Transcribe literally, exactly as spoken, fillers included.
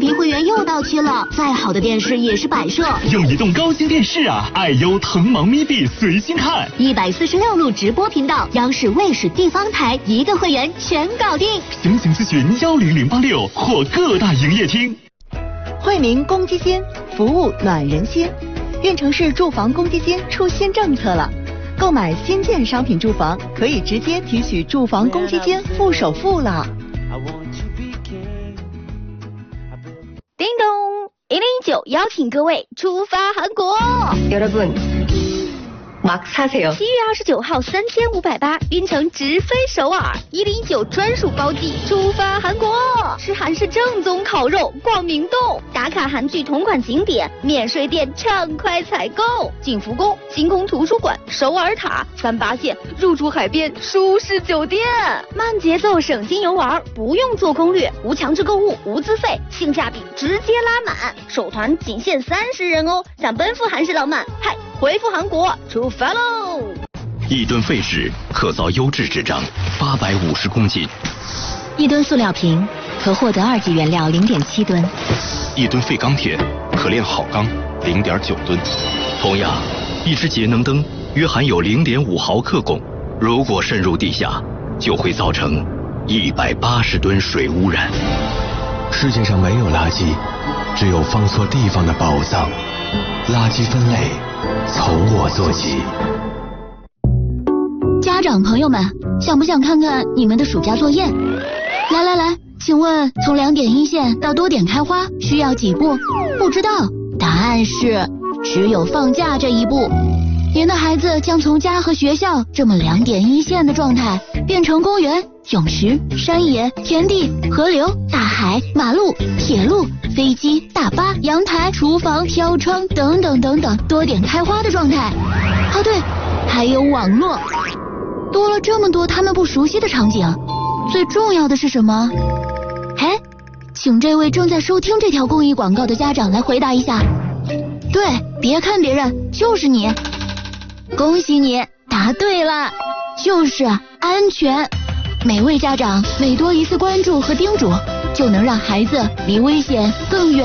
频会员又到期了，再好的电视也是摆设。 用移动高清电视啊，爱优腾芒咪 B 随心看， 一百四十六路直播频道，央视、卫视、地方台一个会员全搞定。 详情咨询幺零零八六或各大营业厅。 惠民公积金，服务暖人心。运城市住房公积金出新政策了，购买新建商品住房可以直接提取住房公积金付首付了。 叮咚，一零一九邀请各位出发韩国。여러분 막 사세요。七月二十九号三千五百八，运城直飞首尔，一零一九专属包机出发韩国，吃韩式正宗烤肉，逛明洞，打卡韩剧同款景点，免税店畅快采购，景福宫、星空图书馆、首尔塔、三八线，入住海边舒适酒店，慢节奏省心游玩，不用做攻略，无强制购物，无资费，性价比直接拉满，首团仅限三十人哦，想奔赴韩式浪漫，嗨！回复韩国，出发喽！ 一吨废纸可造优质纸张八百五十公斤， 一吨塑料瓶可获得二级原料零点七吨， 一吨废钢铁可炼好钢零点九吨。同样，一只节能灯约含有零点五毫克汞，如果渗入地下，就会造成一百八十吨水污染。 世界上没有垃圾，只有放错地方的宝藏。垃圾分类从我做起。 家长朋友们，想不想看看你们的暑假作业？来来来，请问从两点一线到多点开花需要几步？不知道，答案是只有放假这一步。您的孩子将从家和学校这么两点一线的状态，变成公园、泳池、山野、田地、河流、大海、马路、铁路、飞机、大巴、阳台、厨房、飘窗等等等等多点开花的状态。啊对，还有网络。多了这么多他们不熟悉的场景，最重要的是什么？哎，请这位正在收听这条公益广告的家长来回答一下。对，别看别人，就是你。恭喜你答对了，就是安全。每位家长每多一次关注和叮嘱，就能让孩子离危险更远。